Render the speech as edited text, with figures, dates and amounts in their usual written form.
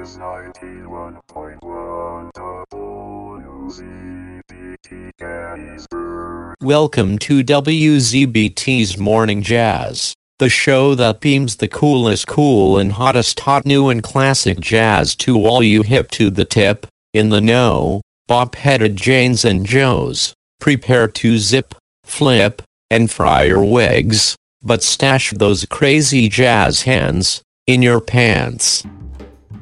is 91.1 WZBT Gettysburg. Welcome to WZBT's Morning Jazz, the show that beams the coolest cool and hottest hot new and classic jazz to all you hip to the tip, in the know, bop-headed Janes and Joes. Prepare to zip, flip, and fry your wigs, but stash those crazy jazz hands in your pants.